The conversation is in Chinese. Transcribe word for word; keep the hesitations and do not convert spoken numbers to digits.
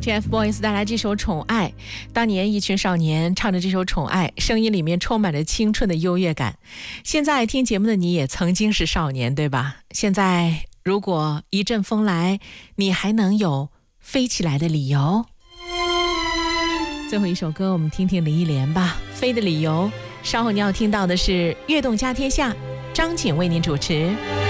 T F Boys 带来这首《宠爱》，当年一群少年唱着这首《宠爱》，声音里面充满着青春的优越感。现在听节目的你也曾经是少年，对吧？现在如果一阵风来，你还能有飞起来的理由？最后一首歌我们听听林忆莲吧，《飞的理由》。稍后你要听到的是《悦动家天下》，张景为您主持。